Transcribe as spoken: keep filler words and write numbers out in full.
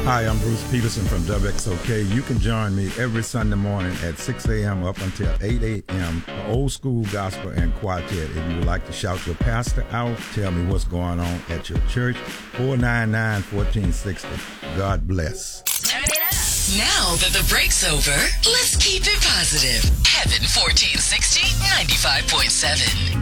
Hi, I'm Bruce Peterson from W X O K. You can join me every Sunday morning at six a.m. up until eight a.m. for Old School Gospel and Quartet. If you would like to shout your pastor out, tell me what's going on at your church, four nine nine, one four six zero. God bless. Turn it up. Now that the break's over, let's keep it positive. Heaven fourteen sixty, ninety-five point seven.